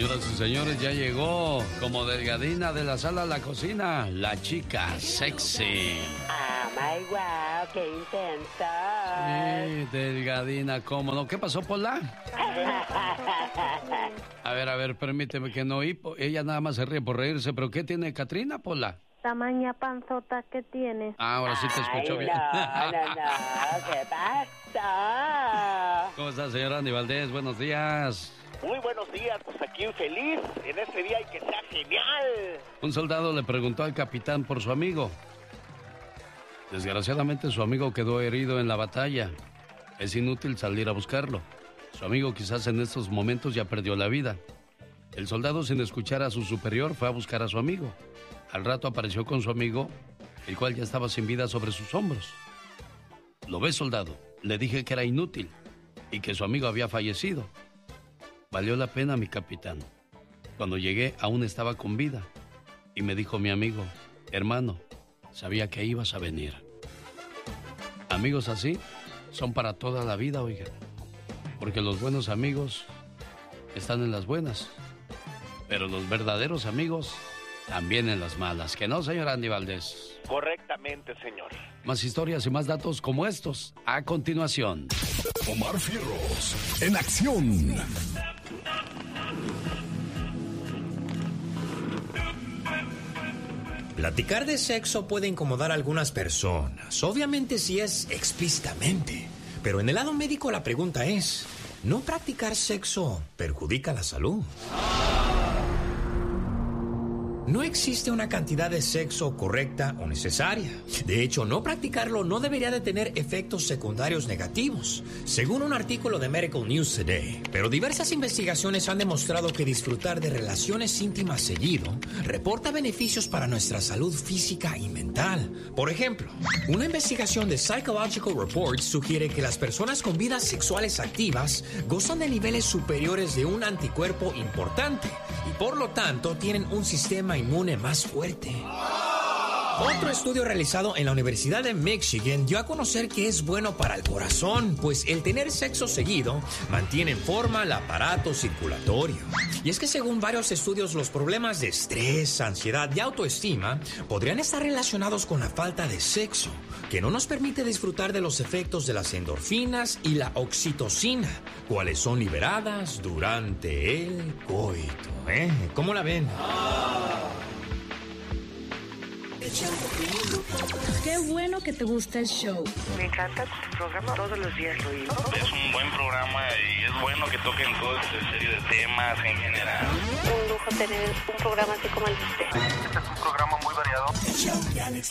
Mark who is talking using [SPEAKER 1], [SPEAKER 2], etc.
[SPEAKER 1] Señoras y señores, ya llegó como delgadina de la sala a la cocina, la chica sexy.
[SPEAKER 2] Ah, my wow, qué intensa.
[SPEAKER 1] Sí, delgadina, ¿cómo no? ¿Qué pasó, Pola? A ver, permíteme que no oí. Ella nada más se ríe por reírse, pero ¿qué tiene Catrina, Pola?
[SPEAKER 3] Tamaña panzota que tiene.
[SPEAKER 1] Ah, ahora sí te escucho bien.
[SPEAKER 2] No, ¿qué pasa?
[SPEAKER 1] ¿Cómo está, señora Andy Valdés? Buenos días.
[SPEAKER 4] Muy buenos días, pues aquí feliz en este día y que sea genial.
[SPEAKER 1] Un soldado le preguntó al capitán por su amigo. Desgraciadamente su amigo quedó herido en la batalla. Es inútil salir a buscarlo. Su amigo quizás en estos momentos ya perdió la vida. El soldado, sin escuchar a su superior, fue a buscar a su amigo. Al rato apareció con su amigo, el cual ya estaba sin vida sobre sus hombros. ¿Lo ves, soldado? Le dije que era inútil y que su amigo había fallecido. Valió la pena, mi capitán. Cuando llegué aún estaba con vida. Y me dijo mi amigo, hermano, sabía que ibas a venir. Amigos así son para toda la vida, oiga. Porque los buenos amigos están en las buenas. Pero los verdaderos amigos también en las malas. ¿Que no, señor Andy Valdés?
[SPEAKER 4] Correctamente, señor.
[SPEAKER 1] Más historias y más datos como estos a continuación.
[SPEAKER 5] Omar Fierros en acción.
[SPEAKER 6] Platicar de sexo puede incomodar a algunas personas, obviamente si es explícitamente. Pero en el lado médico la pregunta es, ¿no practicar sexo perjudica la salud? No existe una cantidad de sexo correcta o necesaria. De hecho, no practicarlo no debería de tener efectos secundarios negativos, según un artículo de Medical News Today. Pero diversas investigaciones han demostrado que disfrutar de relaciones íntimas seguido reporta beneficios para nuestra salud física y mental. Por ejemplo, una investigación de Psychological Reports sugiere que las personas con vidas sexuales activas gozan de niveles superiores de un anticuerpo importante y por lo tanto tienen un sistema inmune más fuerte. Otro estudio realizado en la Universidad de Michigan dio a conocer que es bueno para el corazón, pues el tener sexo seguido mantiene en forma el aparato circulatorio. Y es que según varios estudios, los problemas de estrés, ansiedad y autoestima podrían estar relacionados con la falta de sexo, que no nos permite disfrutar de los efectos de las endorfinas y la oxitocina, cuales son liberadas durante el coito. ¿Cómo la ven?
[SPEAKER 7] Qué bueno que te gusta el show.
[SPEAKER 2] Me encanta tu programa, todos los días lo oigo.
[SPEAKER 8] Es un buen programa y es bueno que toquen toda esta serie de temas en general.
[SPEAKER 3] Un lujo tener un programa así como el de usted.
[SPEAKER 8] Este es un programa muy variado.
[SPEAKER 5] El show de Alex